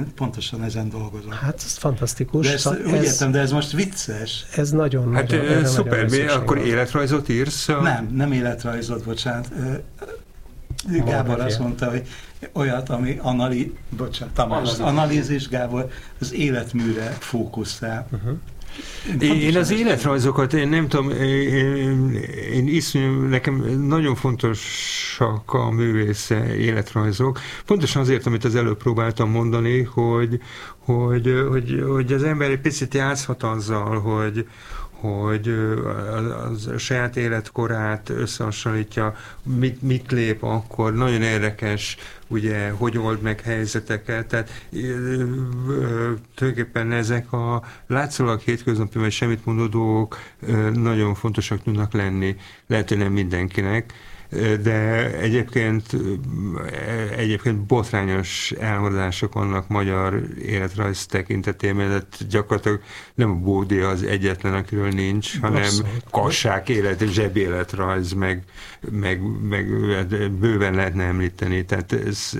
én pontosan ezen dolgozom. Hát ez fantasztikus. De úgy értem, de ez most vicces. Ez nagyon, hát nagyon szuper, nagyon akkor életrajzot írsz? Nem életrajzot, bocsánat. Gábor azt mondta, hogy olyat, ami analízis, Gábor, az életműre fókuszál. Én az életrajzokat, én nem tudom, nekem nagyon fontosak a művész életrajzok. Pontosan azért, amit az előbb próbáltam mondani, hogy az ember egy picit játszhat azzal, hogy a saját életkorát összehasonlítja, mit lép akkor, nagyon érdekes, ugye, hogy old meg helyzeteket, tehát tulajdonképpen ezek a látszólag hétköznapi vagy semmit mondó dolgok nagyon fontosak tudnak lenni, lehet, hogy nem mindenkinek, de egyébként botrányos elmaradások vannak magyar életrajz tekintetében, de gyakorlatilag nem a Bódi az egyetlen, akiről nincs, hanem Kassák zsebéletrajz, meg bőven lehetne említeni, tehát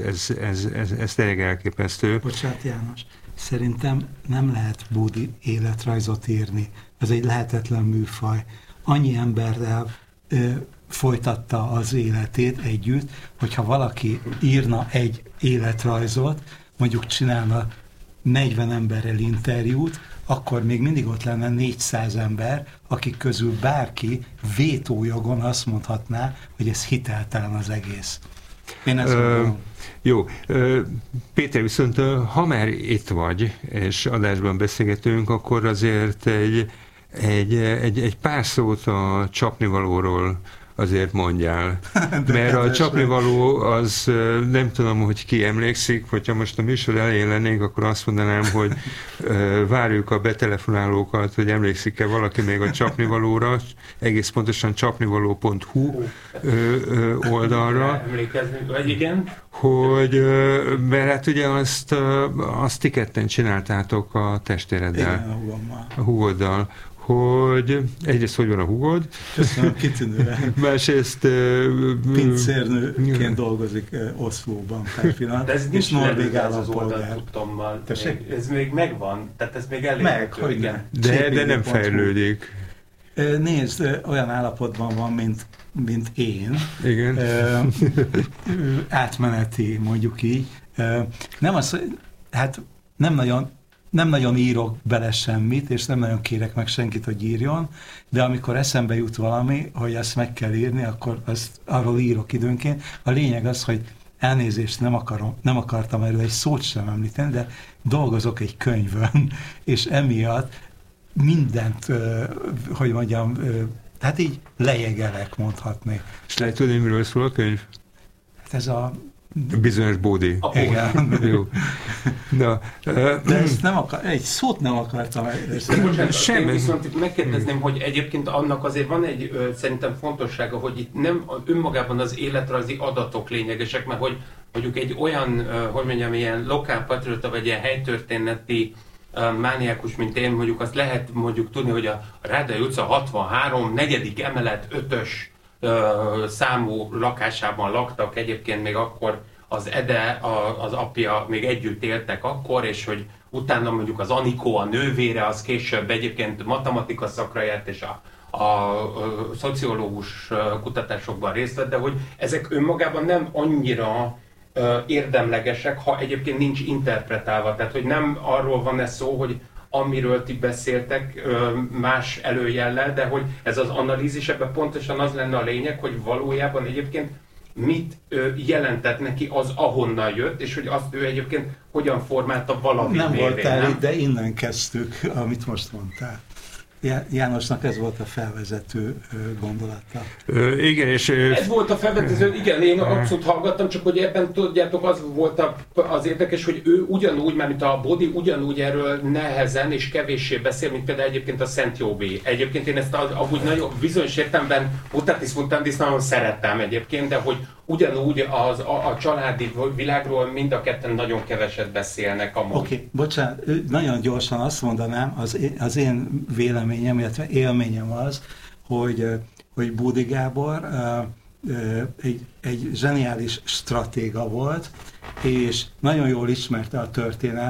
ez tényleg elképesztő. Bocsánat, János, szerintem nem lehet Bódi életrajzot írni, ez egy lehetetlen műfaj. Annyi emberrel folytatta az életét együtt, hogyha valaki írna egy életrajzot, mondjuk csinálna 40 emberrel interjút, akkor még mindig ott lenne 400 ember, akik közül bárki vétójogon azt mondhatná, hogy ez hiteltelen az egész. Én ezt mondom. Jó. Péter, viszont ha már itt vagy, és adásban beszélgetünk, akkor azért egy pár szót a csapnivalóról azért mondjál. Mert a csapnivaló az nem tudom, hogy ki emlékszik, hogyha most a műsor elején lennénk, akkor azt mondanám, hogy várjuk a betelefonálókat, hogy emlékszik-e valaki még a csapnivalóra, egész pontosan csapnivaló.hu oldalra. Emlékezni, vagy igen? Mert hát ugye azt ti ketten csináltátok a testvéreddel. Igen, a húgoddal. Hogy egyrészt hogy van a húgod? Köszönöm, kitűnően. Másrészt pincérnőként dolgozik Oszlóban per pillanat, de ez és norvég állampolgár. Ez még megvan, tehát ez még elérhető. Igen. De nem fejlődik. Nézd, olyan állapotban van, mint én. Igen. Átmeneti, mondjuk így. Nem az, hát nem nagyon írok bele semmit, és nem nagyon kérek meg senkit, hogy írjon, de amikor eszembe jut valami, hogy ezt meg kell írni, akkor arról írok időnként. A lényeg az, hogy elnézést nem akartam erről egy szót sem említeni, de dolgozok egy könyvön, és emiatt mindent, hogy mondjam, hát így lejegelek, mondhatnék. És lehet tudni, miről szól a könyv? Hát ez a bizonyos Bódi. Igen. Jó. Na, de ezt egy szót nem akartam. Én viszont megkérdezném, hogy egyébként annak azért van egy szerintem fontossága, hogy itt nem önmagában az életrajzi adatok lényegesek, mert hogy mondjuk egy olyan, hogy mondjam, ilyen lokálpatriota vagy ilyen helytörténeti mániákus, mint én, mondjuk azt lehet mondjuk tudni, hogy a Rádai utca 63, 4. emelet 5-ös számú lakásában laktak, egyébként még akkor az Ede, az apja még együtt éltek akkor, és hogy utána mondjuk az Anikó, a nővére, az később egyébként matematika szakra járt, és a szociológus kutatásokban részt vett, de hogy ezek önmagában nem annyira érdemlegesek, ha egyébként nincs interpretálva. Tehát, hogy nem arról van ez szó, hogy amiről ti beszéltek más előjellel, de hogy ez az analízis, ebben pontosan az lenne a lényeg, hogy valójában egyébként mit jelentett neki az, ahonnan jött, és hogy azt ő egyébként hogyan formálta valami. Nem voltál itt, de innen kezdtük, amit most mondtál. Jánosnak ez volt a felvezető gondolata. Igen, és... Ez volt a felvezető, igen, én abszolút hallgattam, csak hogy ebben tudjátok, az volt az érdekes, hogy ő ugyanúgy, mint a Bódi, ugyanúgy erről nehezen és kevéssé beszél, mint például egyébként a Szent Jóvé. Egyébként én ezt amúgy nagyon bizonyos értelemben mutatis mutandis nagyon szerettem egyébként, de hogy ugyanúgy a családi világról mind a ketten nagyon keveset beszélnek amúgy. Oké, bocsánat, nagyon gyorsan azt mondanám, az én véleményem, illetve élményem az, hogy Bódi Gábor egy zseniális stratéga volt, és nagyon jól ismerte a történelmet,